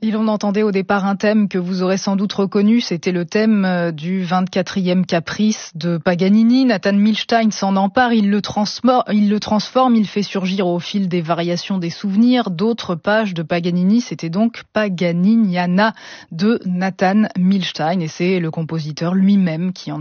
Et l'on entendait au départ un thème que vous aurez sans doute reconnu, c'était le thème du 24e caprice de Paganini. Nathan Milstein s'en empare, il le transforme, il fait surgir au fil des variations des souvenirs d'autres pages de Paganini. C'était donc Paganiniana de Nathan Milstein et c'est le compositeur lui-même qui en